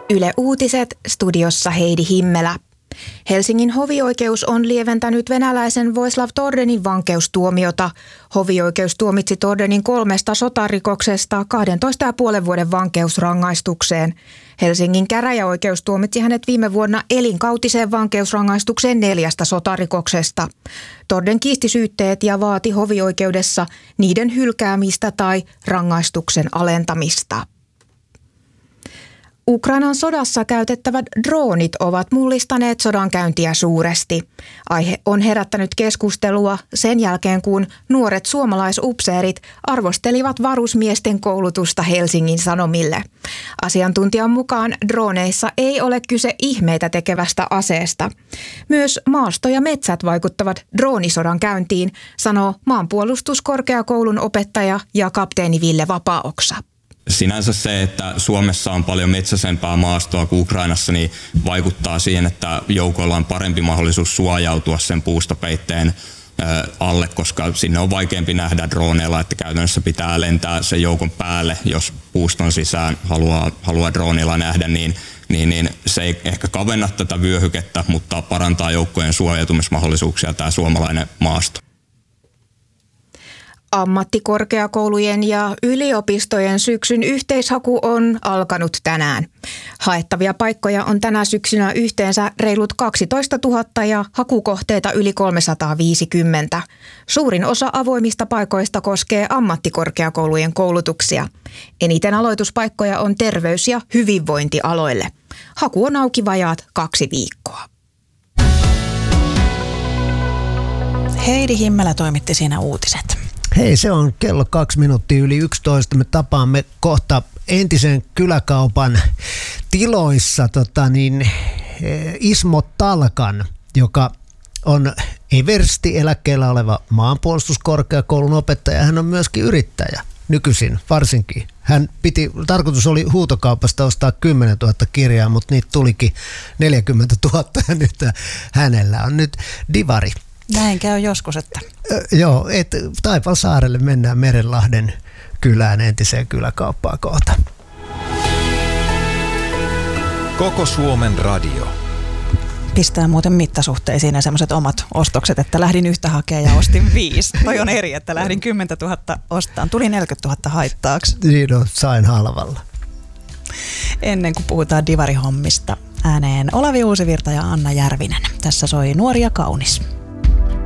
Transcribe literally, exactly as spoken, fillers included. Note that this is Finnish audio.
Yle Uutiset, studiossa Heidi Himmelä. Helsingin hovioikeus on lieventänyt venäläisen Voislav Tordenin vankeustuomiota. Hovioikeus tuomitsi Tordenin kolmesta sotarikoksesta kahdentoista ja puolen vuoden vankeusrangaistukseen. Helsingin käräjäoikeus tuomitsi hänet viime vuonna elinkautiseen vankeusrangaistukseen neljästä sotarikoksesta. Torden kiisti syytteet ja vaati hovioikeudessa niiden hylkäämistä tai rangaistuksen alentamista. Ukrainan sodassa käytettävät droonit ovat mullistaneet sodankäyntiä suuresti. Aihe on herättänyt keskustelua sen jälkeen, kun nuoret suomalaisupseerit arvostelivat varusmiesten koulutusta Helsingin Sanomille. Asiantuntijan mukaan droneissa ei ole kyse ihmeitä tekevästä aseesta. Myös maasto ja metsät vaikuttavat droonisodan käyntiin, sanoo maanpuolustuskorkeakoulun opettaja ja kapteeni Ville Vapaaoksa. Sinänsä se, että Suomessa on paljon metsäisempää maastoa kuin Ukrainassa, niin vaikuttaa siihen, että joukoilla on parempi mahdollisuus suojautua sen puustopeitteen alle, koska sinne on vaikeampi nähdä droneilla, että käytännössä pitää lentää sen joukon päälle, jos puuston sisään haluaa, haluaa droneilla nähdä, niin, niin, niin se ei ehkä kavenna tätä vyöhykettä, mutta parantaa joukkojen suojautumismahdollisuuksia tämä suomalainen maasto. Ammattikorkeakoulujen ja yliopistojen syksyn yhteishaku on alkanut tänään. Haettavia paikkoja on tänä syksynä yhteensä reilut kaksitoista tuhatta ja hakukohteita yli kolmesataaviisikymmentä. Suurin osa avoimista paikoista koskee ammattikorkeakoulujen koulutuksia. Eniten aloituspaikkoja on terveys- ja hyvinvointialoille. Haku on auki vajaat kaksi viikkoa. Heidi Himmelä toimitti siinä uutiset. Hei, se on kello kaksi minuuttia yli yksitoista. Me tapaamme kohta entisen kyläkaupan tiloissa tota niin, Ismo Talkan, joka on eversti eläkkeellä oleva maanpuolustuskorkeakoulun opettaja. Hän on myöskin yrittäjä nykyisin varsinkin. Hän piti, tarkoitus oli huutokaupasta ostaa kymmenen tuhatta kirjaa, mutta niitä tulikin neljäkymmentä tuhatta ja nyt hänellä on nyt divari. Näin käy joskus, että... Ö, joo, että Taipalsaarelle mennään Merenlahden kylään entiseen kyläkauppaan kohta. Koko Suomen radio. Pistää muuten mittasuhteisiin ja semmoiset omat ostokset, että lähdin yhtä hakemaan ja ostin viisi. Toi on eri, että lähdin kymmentätuhatta ostaan. Tuli neljäkymmentätuhatta haittaaksi. Niin on, sain halvalla. Ennen kuin puhutaan divarihommista, ääneen Olavi Uusivirta ja Anna Järvinen. Tässä soi Nuori ja kaunis.